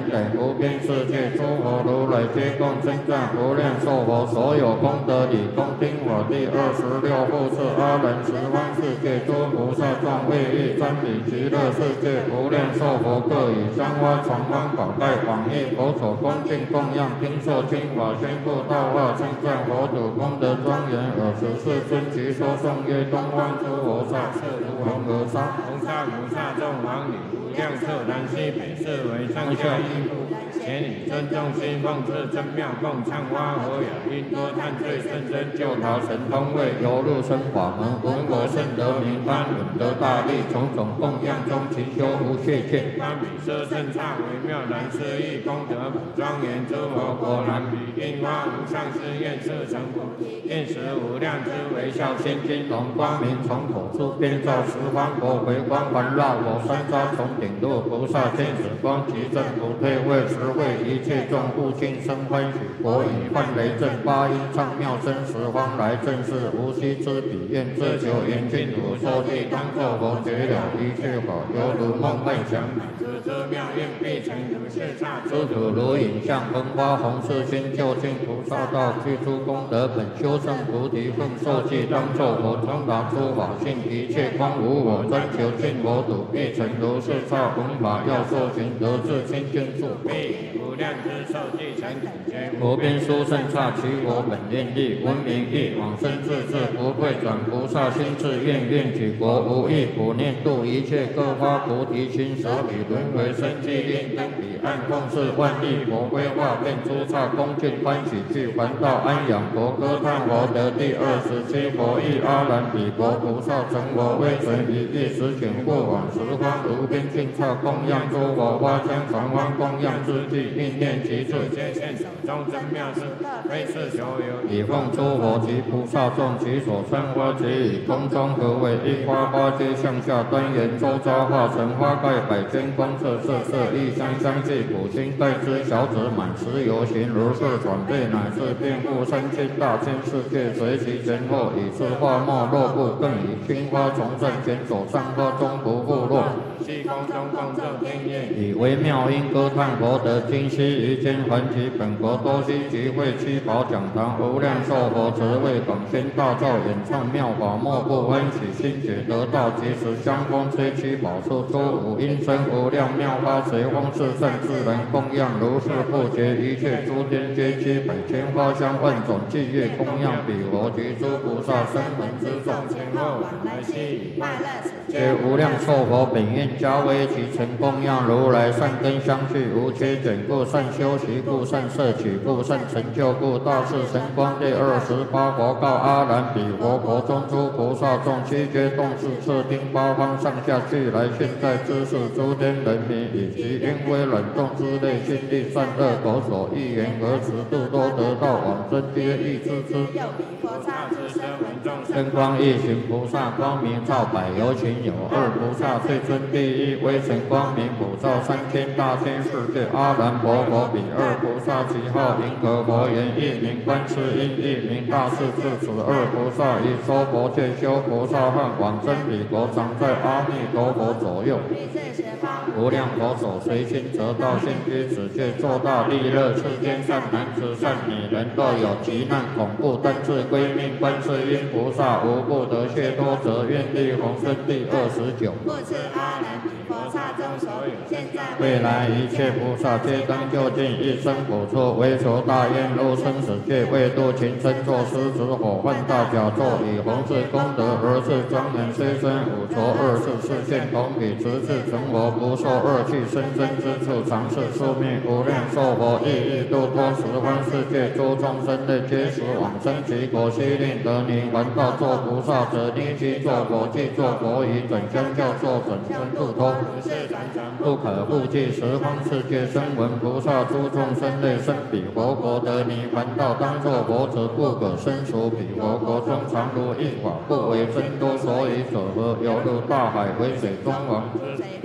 等无边世界诸佛如来皆共称赞无量寿佛所有功德理。恭听我第26复次阿人十方世界诸菩萨众为欲瞻礼极乐世界无量寿佛，各以香花传方宝盖往诣佛所恭敬供养，听受经法宣布道化，称赞佛祖功德庄严。尔时世尊即说颂曰：东方诸佛刹，是如恒河沙， 菩萨众王女无量寿南西北，是为上下一部。前以尊重心奉至真妙供，唱花和雅音歌叹最甚深，救逃神通位， 游入生法门，闻我甚得名般，闻得大利，种种供养中，勤修无懈限。 般比舍甚刹，微妙难思议，功德普庄严，诸佛果然比印花无上誓愿，是成菩提，愿识无量之微笑千金龙光明， 从口出遍照十方国，回光环绕我三匝，从顶入菩萨天使光，其正不退位，实为一切众护尽生欢喜。国以梵雷震八音唱妙声，十方来正是无虚之彼，愿自求严净土受地，当作佛觉了一切法，犹如梦幻想。 这妙愿必成如是刹， 诸土如影像，风花红世心，究竟菩萨道，具诸功德本，修正菩提分，受记当作佛，通达诸法性，一切光无我，专求尽佛土，必成如是刹。弘法要受行，得至清净处， 必无量之受记成等觉。 无边殊胜刹，其我本愿力，闻名义，往生自治，不退转菩萨心志，愿举国无异，普念度一切各发菩提心，舍彼轮回生机令，登彼岸奉事万亿佛规划，遍诸刹恭敬欢喜，具还道安养佛，歌叹佛得第27佛意，阿难彼国菩萨成佛威神一意，实请过往十方无边尽刹供养诸佛，花香传花供养之际，应念其罪， 皆现手中真妙事，非是所有。 以奉诸佛及菩萨众，其所参花皆以空中合为一花，花皆向下端严，周遭化成花盖百千光色，色色异香相继，普心待之小子满持游行，如是转倍，乃至遍覆3000大千世界，随其前后，以是花末落布，更以青花从上前走，上花中不复落。 虚空中共奏天乐， 以微妙音歌叹佛得今昔于间还其本国多悉集会七宝讲堂，无量寿佛慈为广宣大造，演唱妙法，莫不欢喜心解得道，即时香风吹七宝树，周五音声无量妙花，随风四散，自然供养，如是不绝，一切诸天皆七百千花香万种，伎乐供养彼佛及诸菩萨声闻之众， 前后往来悉以快乐， 皆无量寿佛本愿加为其成供养如来善根相续，无缺减故，善修习故，善摄取故，善成就故，大士神光第28佛告阿难彼佛中诸菩萨众，悉皆动视摄听八方上下俱来，现在知识诸天人民，以及因为冷冻之类，心力善恶口所欲言而持度，都得到往生，皆欲知之。 菩萨之声闻众真光一行菩萨光明照百有情有二菩萨最尊第一，微尘光明普照3000大千世界。阿难佛彼二菩萨其号银河佛言，一名观世音，一名大势至。此二菩萨以说佛戒修菩萨汉，往生彼国，常在阿弥陀佛左右。无量佛手随心得道，现居此界，作大利乐。世间善男子善女人，若有急难恐怖，但自归命观世音菩萨，无不得解脱者，愿力宏生第29。 故此阿难彼菩萨中所有现在未来一切菩萨皆当就近，一生补处，为求大愿入生死界，为度群生，作狮子火犯大甲座，以弘誓功德而是庄严，虽生五浊24世现，同彼直至成佛，不受恶趣生生之处，常是宿命无量寿佛，亦欲度脱十方世界诸众生类，皆时往生其国，悉令得泥还道作菩萨者，立即作佛，即作佛以准相教作准生度脱，不可复计十方世界声闻菩萨诸众生类，生彼佛国得泥还道，当作佛者，不可生属彼佛国中，常如一法，不为真多，所以者何？犹如大海为水中王。 水流行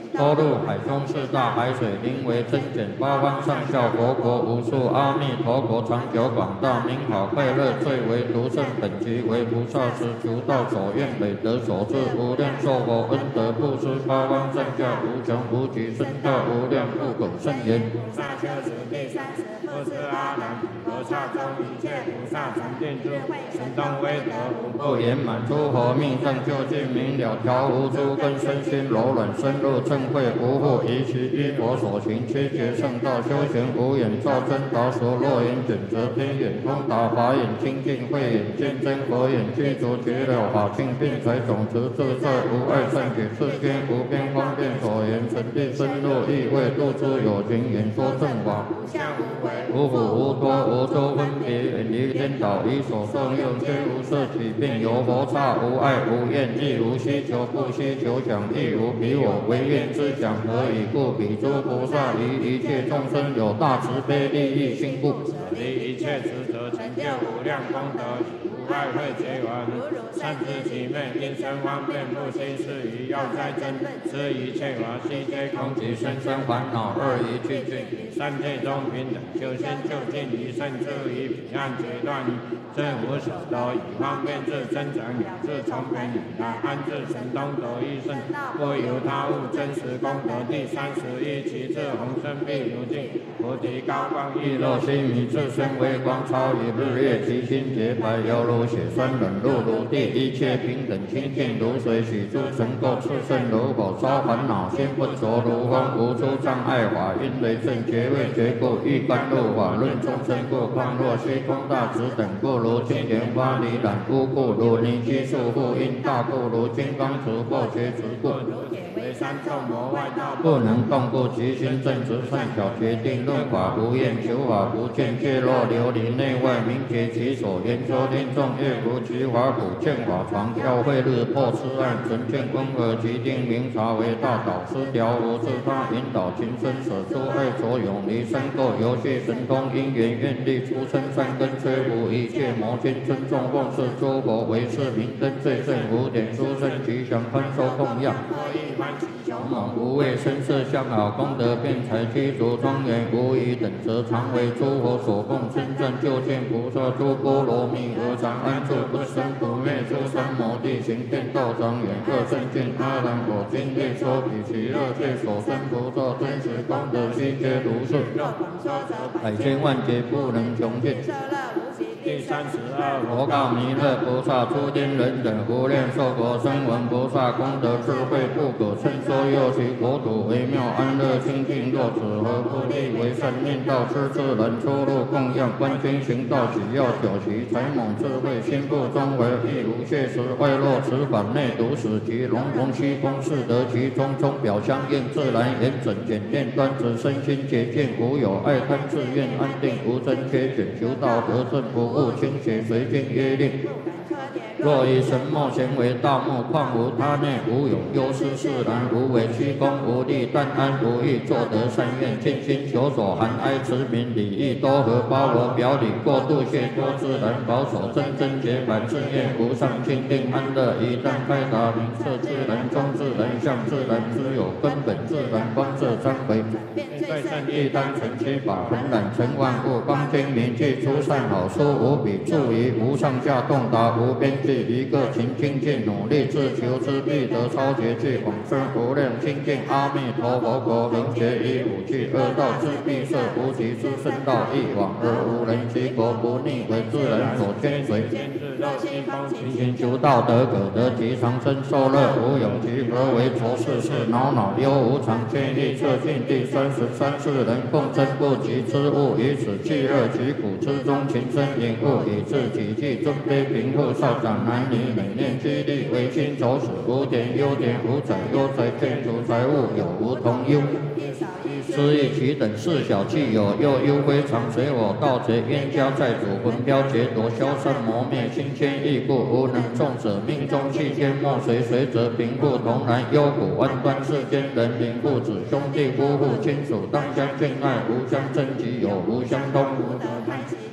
多入海中四大海水，名为增减八方上下佛国无数阿弥陀佛，长久广大，名好快乐，最为独胜，本集为菩萨施求道所愿美德所致，无量寿佛恩德布施八方上下无穷无极，深大无量不可胜言。 菩萨修持第30不是阿难，菩萨中一切菩萨成定智慧，神通威德无不圆满，诸佛命上究竟明了，调无诸根，身心柔软，深入正慧，无复疑其依佛所行，切觉圣道，修行无眼照真达所，若眼准则天眼通达，法眼清净，慧眼见真，佛眼具足觉了法性，并财种子自在，无碍善解世间，无边方便所言，沉地深入意味，度诸有情，演说正法， 无相无为， 无苦无多，无周分别，远离颠倒，以所受用，皆无色起并有佛刹，无爱无厌，亦无希求，不希求想，亦无彼我唯愿之想，何以故？彼诸菩萨于一切众生有大慈悲利益心故， 离一切执着，成就无量功德，无爱会结缘，善知其昧，因生方便，不心是于要哉真，知一切法悉皆空， 其身生烦恼二一去尽， 三界中平等，修心就近于胜，至于彼岸决断于真无所得，以方便智增长养智从偏以来，安智神通得益胜，不由他物，真实功德第31，其智宏深必如镜，菩提高光亦若心以自身为光，超于日月，其心洁白，犹如血酸冷入如地，一切平等清净如水，许诸尘垢炽盛如火，烧烦恼心不着如风，无诸障碍法，因为正觉未觉故，欲甘露法论众生故，况若虚空大智等不如青莲花离染污故，如泥积束缚因大故，如金刚持或觉持故， 为三众魔外道不能动故，其心正直善巧，决定论法无厌，求法不见，界若琉璃内外，明觉其所，言说听众乐如其法普，见法床教会日破痴暗，纯见公尔及定明察为大导师，了无自他引导情深，舍诸爱所永离三垢，游戏神通因缘愿力，出生善根，摧伏一切魔心，尊重奉事诸佛为是明灯，最胜无点殊胜吉祥宽收供养，猛无畏身色相好，功德辩才具足庄严，无疑等则常为诸佛所供，真正究竟菩萨诸波罗蜜何常安住不生不灭，诸三摩地行天道庄严，各圣境阿难我今列说彼其乐界所生菩萨真实功德悉皆如是，百千万劫不能穷尽。 第32 佛告弥勒菩萨：诸天人等无量寿佛声闻菩萨功德智慧不可称说，又其国土微妙安乐清净，若此何不立为善念道，施自然出入供养，观经行道，只要九其才猛智慧，心不中为亦无切实，外若此法内独使其隆隆虚空，是得其中中表相应，自然严整简练端直，身心洁净，无有爱贪自愿，安定无真缺卷，求道得正不误清洁，随经约令。若以神墨咸为大木，况无他内，无有忧思释然，无为虚空，无力但安，无欲作得善愿，尽心求所含哀慈悯礼义多和，包罗表里，过度谢多自然，保守真真洁白，自愿无上清定安乐，一旦开达明彻自然中自然相自然之有根本自然光色三回，最胜一单纯七法，浑然成万物，光精明具出善好书，无比注于无上下洞达，无边际，一个勤精进努力自求之，必得超绝具广深无量清净阿弥陀佛国，能觉以五趣恶道之闭塞，无极之圣道，一往而无人其国，不逆为自然所牵随，勤勤求道德可得其长生受乐，无有其何为浊世事恼恼忧无常，见义彻尽第33世人共争不及之物，以此气热其苦之中，情深隐悟，以致己具尊卑贫富少长男女，每念激励为亲走死，无点优点无宰忧财，见除财物有无同忧。失意其等事小气有，又忧非常，随我盗贼冤家债主，魂飘劫夺消散磨灭，心牵意故，无能众者命中气天莫随随则贫富同然，忧苦万端世间人民父子兄弟夫妇亲属当相敬爱，无相争及有无相通，无得贪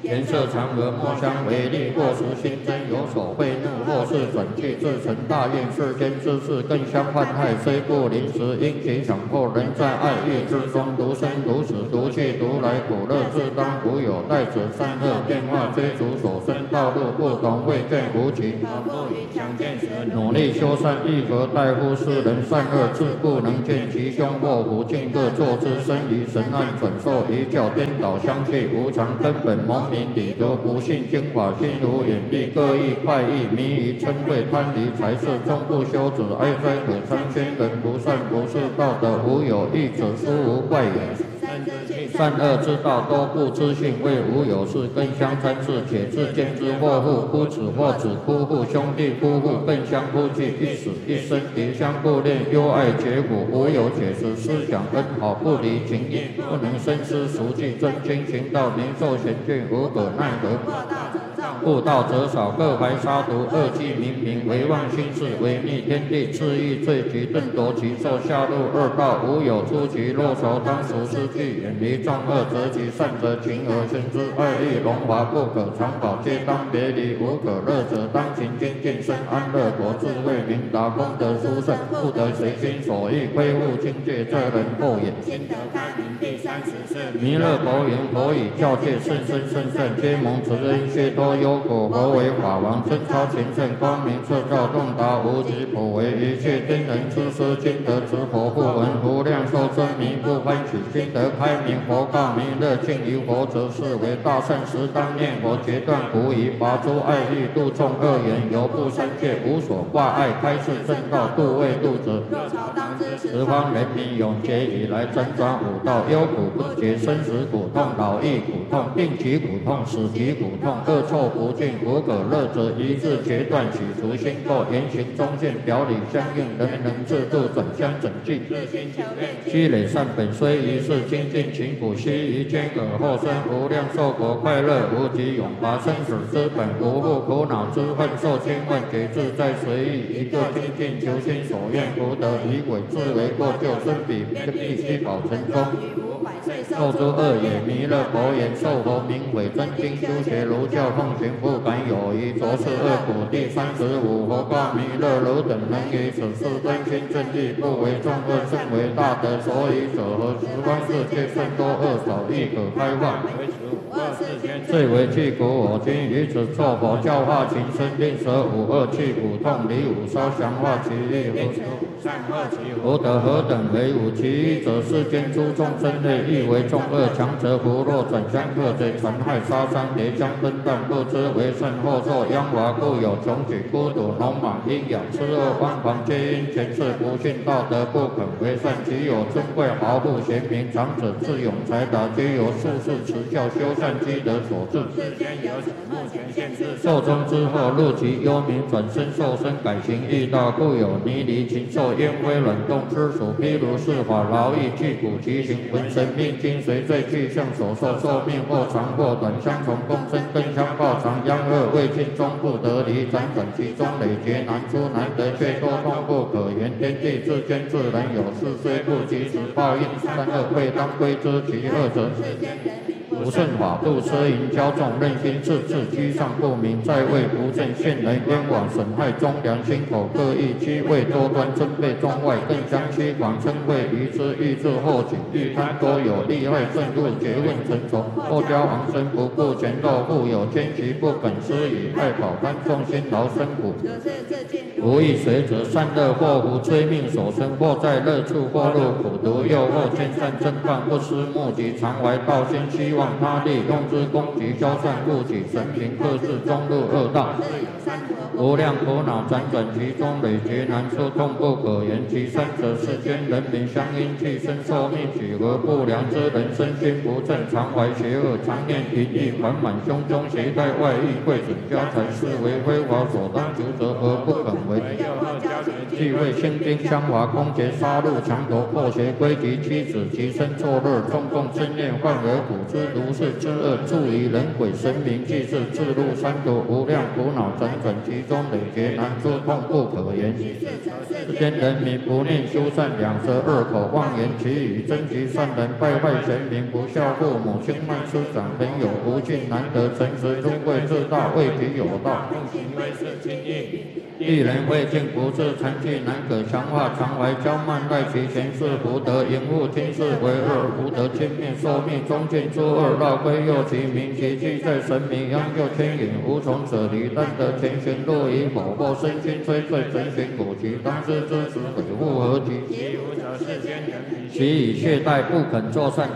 颜色常和莫相为力，或时心真有所愤怒，或是转气自成大愿，世间之事更相患害，虽不临时因其强迫，人在爱欲之中独生独死，独去独来，苦乐自当无有，待此善恶变化，追逐所生道路不同，未见无期。 不与相见时， 努力修善，亦何待乎世人善恶自不能见，其凶祸福尽各作之，生于神暗，转受一教，颠倒相去，无常根本蒙明理得，不信经法，心如远虑，各异快意，迷于嗔恚，贪离财色，终不修止，哀哉可参宣人不善，不是道德，无有义者，殊无怪也。善恶之道都不知性，谓无有事，更相参事，且自见之祸父夫子或子夫妇兄弟夫妇更相夫妻，一死一生，敌相顾恋，忧爱结果，无有解释，思想恩好，不离情义，不能深思熟记，真经行道，明受贤眷，无可奈何。悟道者少，各怀杀毒，恶计冥冥，唯妄心事，违逆天地，恣意罪极，顿夺其寿，下入恶道，无有出其若愁，当除失去，远离众恶，择其善者，勤而行之，爱欲荣华不可长保，皆当别离，无可乐者，当勤精进，生安乐果，智慧明达，功德殊胜，不得随心所欲，亏误境界，这人后也。 心得开明，第30世弥勒佛言：佛以教戒甚深甚善，皆蒙慈恩，谢多忧果。佛为法王，真超前圣，光明彻照，洞达无极，普为一切天人之师，今得持佛不闻，无量寿真迷不欢喜，今得开明。佛告弥勒：敬于佛者，是为大圣时，当念佛，决断狐疑，拔诸爱欲，度众恶缘，犹不生戒，无所挂碍，开示正道，度未度者。十方人民永劫以来，辗转五道，忧苦不绝，生死苦痛，老易苦痛，病疾苦痛，死疾苦痛，恶臭不尽，无可乐者，一字决断，取除心垢，言行中现，表里相应，人能自度，转相整净。积累善本，虽一世精进勤苦，须臾间而后生无量寿果，快乐无极，永拔生死之本，不负苦恼之恨，受亲问解自在随意，一个精进求心所愿，福德以鬼自为过，救生彼必须保成功。受诸恶也。弥勒佛言：受佛名为真经，修学儒教，奉行不敢有疑，着是恶苦。第35，佛告弥勒：汝等能于此事真心正义，不为众恶，甚为大德。所以者何？十方世界甚多恶少，亦可开化。最为具苦，我今于此作佛，教化情深，令舍五恶去苦痛，离五烧，降化其意。福德何等为五？其一者，世间诸众生类，亦为众恶，强者福若转相克罪，残害杀伤，叠将分断，不知为甚，后受殃华，故有穷举、孤独、聋盲、阴阳、痴恶、妄狂，皆因前世不信道德，不肯为善。其有尊贵豪富贤明，长者智勇才达，皆由术士持教修善积德所致。寿终之后，入其幽冥，转身受身，改行异道，故有泥离禽兽、烟灰卵动之属。譬如是法，劳役具骨其形，魂神命精随罪具象所受，寿命或长或短，相从共生，更相报长。殃恶未尽，终不得离，辗转其中，累劫难出，难得却多痛不可言。天地自间自然有事，虽不及时报应，善恶贵当归之。其恶者，不慎法度，奢淫骄纵，任心自治，居上不明，在位不正，陷人冤枉，损害忠良，心口各异，欺位多端，争备中外，更相欺狂，称谓愚之，欲治后己，欲贪多有，利害甚入，诘问成仇，后交往生，不顾前斗，富有奸奇，不肯施以爱保贪，众心劳生苦。无益随者，善恶祸福，追命所生，或在乐处，或入苦毒，又或见善正犯，不思目的，常怀道心，希望他利，用之攻击，消散误己，神平克制，终入恶道。无量苦恼辗转其中，累劫难出，痛不可言。其三者，世间人民相因气生寿命举而不良之人，身心不正，常怀邪恶，常念淫欲，缓满胸中，携带外遇，贵损家财，是为非法所当求者而不肯为。 忌讳兴兵相华，攻劫杀戮，强夺破邪归敌，妻子其身作乐，中共正念，患而古之如是之恶，助于人鬼神明祭祀，自入三途，无量苦恼辗转其中，累劫难诸痛不可言。世间人民不念修善，两舌恶口妄言其语，争其善人，败坏贤明，不孝父母，轻慢师长，朋友不敬，难得诚实，尊贵自大，为己有道， 共行为是亲应。 一人未尽不治，残疾难可强化，常怀骄慢，赖其前世福德，淫恶听事为恶，福德轻灭，寿命终尽诸恶，绕归右其名，其迹在神明，央就牵引，无从舍离，但得前旋若以否，或身心摧碎，神寻古籍，当知之时，悔复何及？ 其无者世间人彼其以懈怠不肯作善。